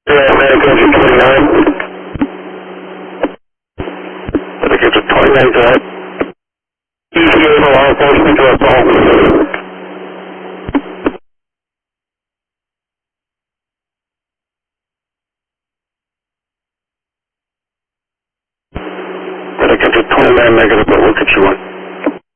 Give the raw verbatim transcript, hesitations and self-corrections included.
Yeah, American twenty-nine. Dedicated to twenty-nine to that. E T A for law enforcement to us all. Dedicated to twenty-nine negative, but we'll get you one.